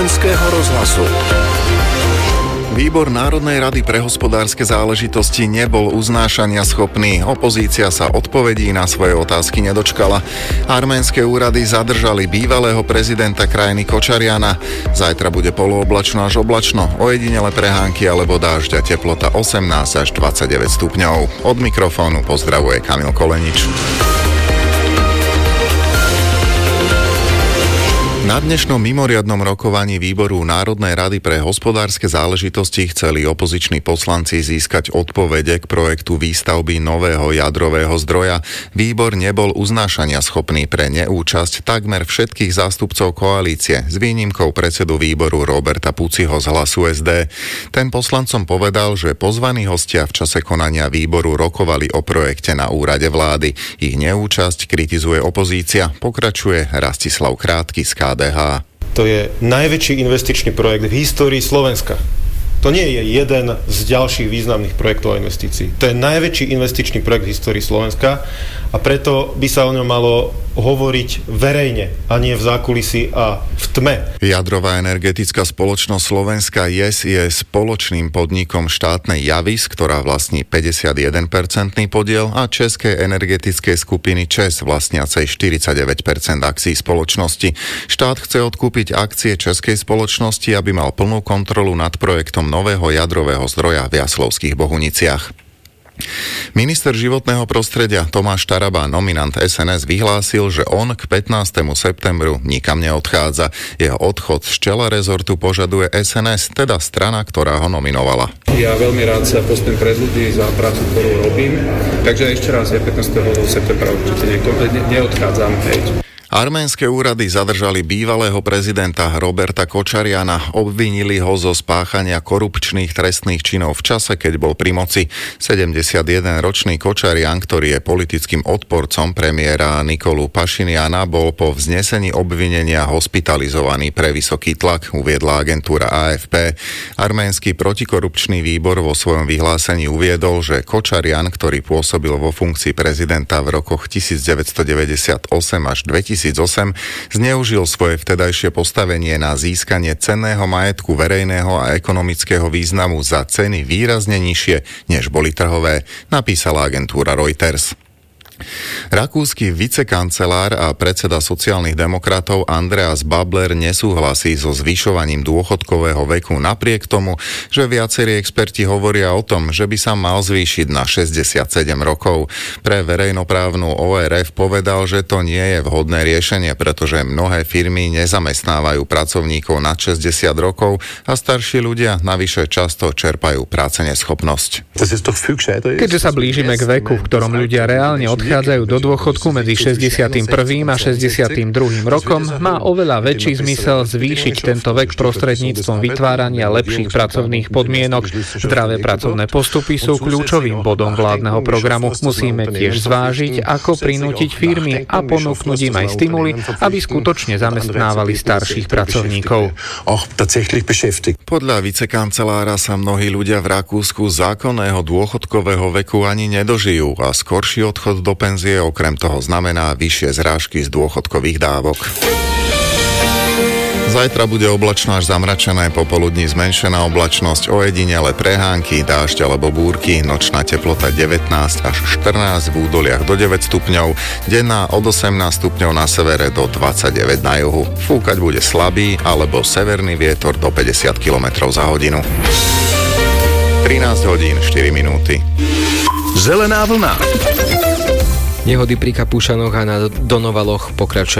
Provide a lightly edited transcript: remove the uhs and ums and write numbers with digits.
Slovenského rozhlasu. Výbor Národnej rady pre hospodárske záležitosti nebol uznášania schopný. Opozícia sa odpovedí na svoje otázky nedočkala. Arménske úrady zadržali bývalého prezidenta krajiny Kočariana. Zajtra bude polooblačno až oblačno, ojedinele prehánky alebo dážď a teplota 18 až 29 stupňov. Od mikrofónu pozdravuje Kamil Kolenič. Na dnešnom mimoriadnom rokovaní Výboru Národnej rady pre hospodárske záležitosti chceli opoziční poslanci získať odpovede k projektu výstavby nového jadrového zdroja. Výbor nebol uznášania schopný pre neúčasť takmer všetkých zástupcov koalície, s výnimkou predsedu výboru Roberta Puciho z Hlasu SD. Ten poslancom povedal, že pozvaní hostia v čase konania výboru rokovali o projekte na úrade vlády. Ich neúčasť kritizuje opozícia, pokračuje Rastislav Krátky z KDH. To je najväčší investičný projekt v histórii Slovenska. To nie je jeden z ďalších významných projektov a investícií. To je najväčší investičný projekt v histórii Slovenska a preto by sa o ňom malo hovoriť verejne a nie v zákulisí a v tme. Jadrová energetická spoločnosť Slovenska JES je spoločným podnikom štátnej Javis, ktorá vlastní 51% podiel, a Českej energetickej skupiny ČEZ vlastniacej 49% akcií spoločnosti. Štát chce odkúpiť akcie českej spoločnosti, aby mal plnú kontrolu nad projektom nového jadrového zdroja v Jaslovských Bohuniciach. Minister životného prostredia Tomáš Taraba, nominant SNS, vyhlásil, že on k 15. septembru nikam neodchádza. Jeho odchod z čela rezortu požaduje SNS, teda strana, ktorá ho nominovala. Ja veľmi rád sa postavím pred ľudí za prácu, ktorú robím. Takže ešte raz, ja 15. septembra určite neodchádzam. Arménske úrady zadržali bývalého prezidenta Roberta Kočariana. Obvinili ho zo spáchania korupčných trestných činov v čase, keď bol pri moci. 71-ročný Kočarian, ktorý je politickým odporcom premiéra Nikolu Pašiniana, bol po vznesení obvinenia hospitalizovaný pre vysoký tlak, uviedla agentúra AFP. Arménsky protikorupčný výbor vo svojom vyhlásení uviedol, že Kočarian, ktorý pôsobil vo funkcii prezidenta v rokoch 1998 až 2008, zneužil svoje vtedajšie postavenie na získanie cenného majetku verejného a ekonomického významu za ceny výrazne nižšie, než boli trhové, napísala agentúra Reuters. Rakúsky vicekancelár a predseda sociálnych demokratov Andreas Babler nesúhlasí so zvyšovaním dôchodkového veku napriek tomu, že viacerí experti hovoria o tom, že by sa mal zvýšiť na 67 rokov. Pre verejnoprávnu ORF povedal, že to nie je vhodné riešenie, pretože mnohé firmy nezamestnávajú pracovníkov nad 60 rokov a starší ľudia navyše často čerpajú práceneschopnosť. Keďže sa blížime k veku, v ktorom ľudia reálne odchádzajú do dôchodku medzi 61. a 62. rokom, má oveľa väčší zmysel zvýšiť tento vek prostredníctvom vytvárania lepších pracovných podmienok. Zdravé pracovné postupy sú kľúčovým bodom vládneho programu. Musíme tiež zvážiť, ako prinútiť firmy a ponúknuť im aj stimuly, aby skutočne zamestnávali starších pracovníkov. Podľa vicekancelára sa mnohí ľudia v Rakúsku zákonného dôchodkového veku ani nedožijú a skorší odchod do penzie okrem toho znamená vyššie zrážky z dôchodkových dávok. Zajtra bude oblačno až zamračené, popoludní zmenšená oblačnosť, ojedinele prehánky, dážď alebo búrky, nočná teplota 19 až 14, v údoliach do 9 stupňov, denná od 18 stupňov na severe do 29 na juhu. Fúkať bude slabý alebo severný vietor do 50 km za hodinu. 13 hodín 4 minúty. Zelená vlna. Nehody pri Kapúšanoch a na Donovaloch pokračujú.